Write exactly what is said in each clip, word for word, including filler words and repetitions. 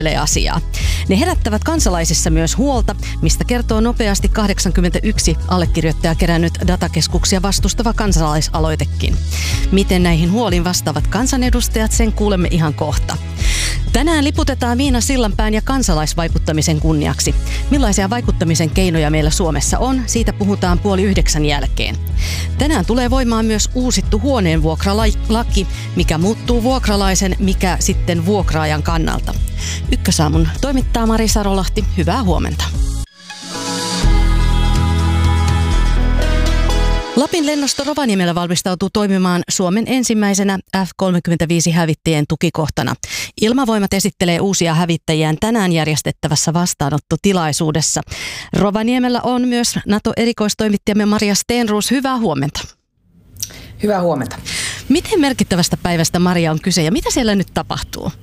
asiaa. Ne herättävät kansalaisissa myös huolta, mistä kertoo nopeasti kahdeksankymmentäyksi allekirjoittajaa kerännyt datakeskuksia vastustava kansalaisaloitekin. Miten näihin huoliin vastaavat kansanedustajat, sen kuulemme ihan kohta. Tänään liputetaan Miina Sillanpään ja kansalaisvaikuttamisen kunniaksi. Millaisia vaikuttamisen keinoja meillä Suomessa on, siitä puhutaan puoli yhdeksän jälkeen. Tänään tulee voimaan myös uusittu huoneenvuokralaki, mikä muuttuu vuokralaisen, mikä sitten vuokraajan kannalta. Ykkösaamun toimittaa Mari Sarolahti. Hyvää huomenta. Lapin lennosto Rovaniemellä valmistautuu toimimaan Suomen ensimmäisenä F kolmekymmentäviisi-hävittäjien tukikohtana. Ilmavoimat esittelee uusia hävittäjiään tänään järjestettävässä vastaanottotilaisuudessa. Rovaniemellä on myös NATO-erikoistoimittajamme Maria Stenroos. Hyvää huomenta. Hyvää huomenta. Miten merkittävästä päivästä, Maria, on kyse ja mitä siellä nyt tapahtuu?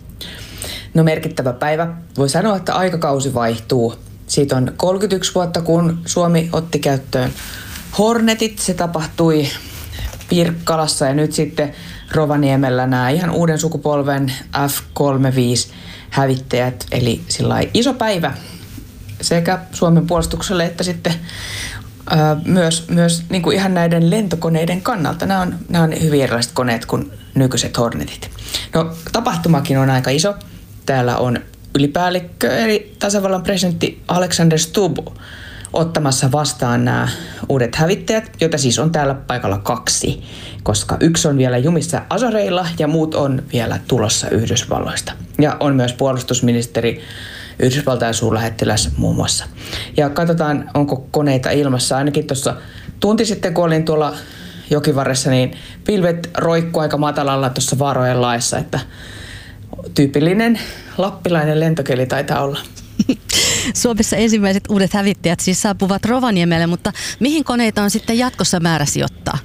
No merkittävä päivä. Voi sanoa, että aikakausi vaihtuu. Siitä on kolmekymmentäyksi vuotta, kun Suomi otti käyttöön Hornetit. Se tapahtui Pirkkalassa ja nyt sitten Rovaniemellä nämä ihan uuden sukupolven F kolmekymmentäviisi-hävittäjät. Eli sillai iso päivä sekä Suomen puolustukselle että sitten ää, myös, myös niin kuin ihan näiden lentokoneiden kannalta. Nämä on, nämä on hyvin erilaiset koneet kuin nykyiset Hornetit. No tapahtumakin on aika iso. Täällä on ylipäällikkö eli tasavallan presidentti Alexander Stubb ottamassa vastaan nämä uudet hävittäjät, joita siis on täällä paikalla kaksi, koska yksi on vielä jumissa Azoreilla ja muut on vielä tulossa Yhdysvalloista. Ja on myös puolustusministeri Yhdysvaltain suurlähettiläs muun muassa. Ja katsotaan, onko koneita ilmassa. Ainakin tuossa tunti sitten, kun olin tuolla jokivarressa, niin pilvet roikkuu aika matalalla tuossa Vaarojen laessa, että tyypillinen lappilainen lentokeli taitaa olla. Suomessa ensimmäiset uudet hävittäjät siis saapuvat Rovaniemelle, mutta mihin koneita on sitten jatkossa määrä sijoittaa?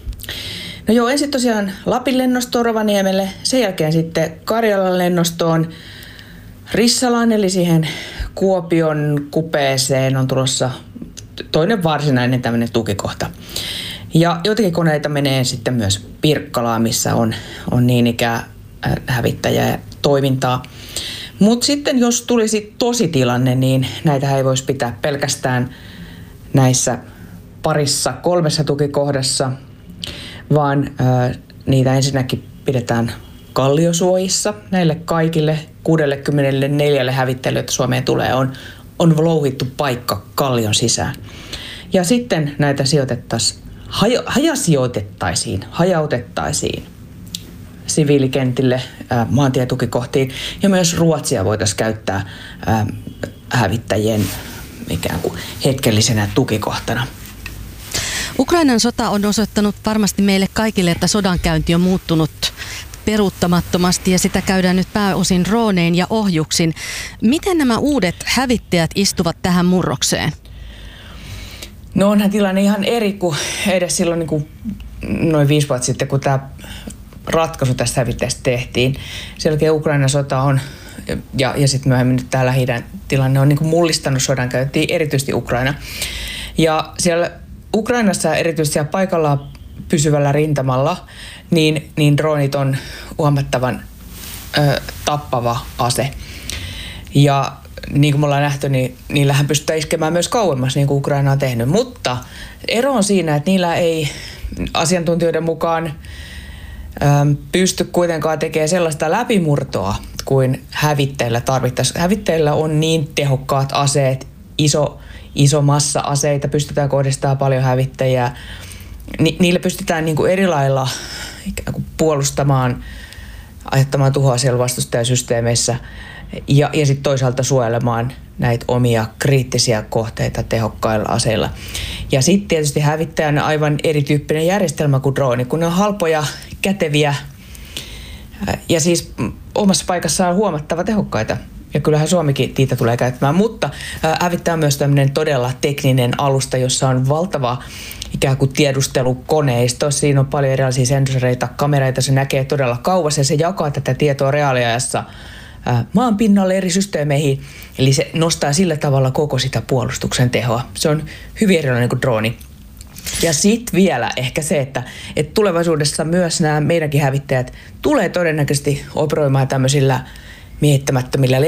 No joo, ensin tosiaan Lapin lennostoon Rovaniemelle, sen jälkeen sitten Karjalan lennostoon Rissalaan, eli siihen Kuopion kupeeseen on tulossa toinen varsinainen tämmöinen tukikohta. Ja joitakin koneita menee sitten myös Pirkkalaan, missä on, on niin ikään hävittäjä toimintaa. Mutta sitten jos tulisi tosi tilanne, niin näitä ei voisi pitää pelkästään näissä parissa kolmessa tukikohdassa, vaan ää, niitä ensinnäkin pidetään kalliosuojissa. Näille kaikille kuusikymmentäneljä hävittäjille, joita Suomeen tulee, on, on louhittu paikka kallion sisään. Ja sitten näitä sijoitettaisiin, haja, hajasijoitettaisiin, hajautettaisiin siviilikentille, ää, maantietukikohtiin ja myös Ruotsia voitaisiin käyttää ää, hävittäjien ikään kuin hetkellisenä tukikohtana. Ukrainan sota on osoittanut varmasti meille kaikille, että sodankäynti on muuttunut peruuttamattomasti ja sitä käydään nyt pääosin droonein ja ohjuksin. Miten nämä uudet hävittäjät istuvat tähän murrokseen? No onhan tilanne ihan eri kuin edes silloin niin kuin noin viisi vuotta sitten, kun tämä ratkaisu tästä hävittäjästä tehtiin. Sen jälkeen Ukrainan sota on, ja, ja sitten myöhemmin nyt tämä Lähi-idän tilanne on niin kuin mullistanut sodankäyntiä, erityisesti Ukraina. Ja siellä Ukrainassa, erityisesti siellä paikalla pysyvällä rintamalla, niin, niin droonit on huomattavan ö, tappava ase. Ja niin kuin me ollaan nähty, niin niillähän pystytään iskemään myös kauemmas, niin kuin Ukraina on tehnyt. Mutta ero on siinä, että niillä ei asiantuntijoiden mukaan pysty kuitenkaan tekemään sellaista läpimurtoa kuin hävittäjillä tarvittaisiin. Hävittäjillä on niin tehokkaat aseet, iso, iso massa aseita, pystytään kohdistamaan paljon hävittäjiä. Ni, niillä pystytään niin kuin eri lailla ikään kuin puolustamaan, aiheuttamaan tuhoa siellä vastustajasysteemeissä ja, ja sitten toisaalta suojelemaan näitä omia kriittisiä kohteita tehokkailla aseilla. Ja sitten tietysti hävittäjä on aivan erityyppinen järjestelmä kuin drooni, kun ne on halpoja, käteviä ja siis omassa paikassaan huomattava tehokkaita. Ja kyllähän Suomikin niitä tulee käyttämään, mutta hävittäjä on myös tämmöinen todella tekninen alusta, jossa on valtava ikään kuin tiedustelukoneisto. Siinä on paljon erilaisia sensoreita, kamereita, se näkee todella kauas ja se jakaa tätä tietoa reaaliajassa maan pinnalle eri systeemeihin. Eli se nostaa sillä tavalla koko sitä puolustuksen tehoa. Se on hyvin erilainen kuin drooni. Ja sitten vielä ehkä se, että, että tulevaisuudessa myös nämä meidänkin hävittäjät tulee todennäköisesti operoimaan tämmöisillä miehittämättömillä